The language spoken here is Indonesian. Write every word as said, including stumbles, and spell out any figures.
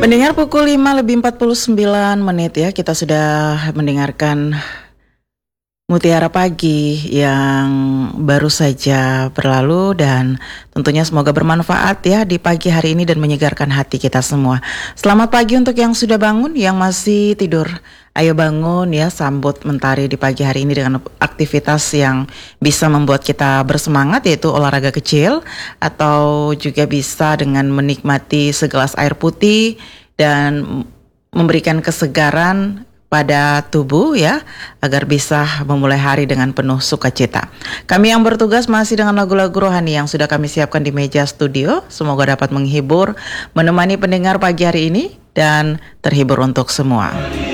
Pendengar pukul lima lebih empat puluh sembilan menit ya, kita sudah mendengarkan Mutiara Pagi yang baru saja berlalu dan tentunya semoga bermanfaat ya di pagi hari ini dan menyegarkan hati kita semua. Selamat pagi untuk yang sudah bangun, yang masih tidur. Ayo bangun ya, sambut mentari di pagi hari ini dengan aktivitas yang bisa membuat kita bersemangat, yaitu olahraga kecil atau juga bisa dengan menikmati segelas air putih dan memberikan kesegaran pada tubuh ya, agar bisa memulai hari dengan penuh sukacita. Kami yang bertugas masih dengan lagu-lagu rohani yang sudah kami siapkan di meja studio. Semoga dapat menghibur, menemani pendengar pagi hari ini dan terhibur untuk semua.